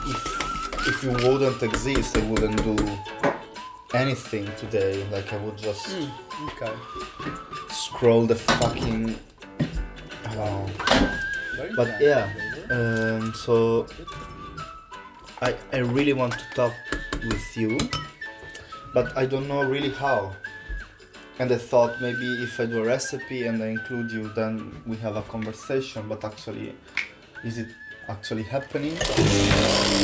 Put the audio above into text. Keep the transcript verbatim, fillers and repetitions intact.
if if you wouldn't exist, I wouldn't do anything today. Like I would just Mm, okay. scroll the fucking. I don't know. Very But nice yeah, flavor. um, so I I really want to talk with you, but I don't know really how. And I thought maybe if I do a recipe and I include you, then we have a conversation. But actually, is it actually happening?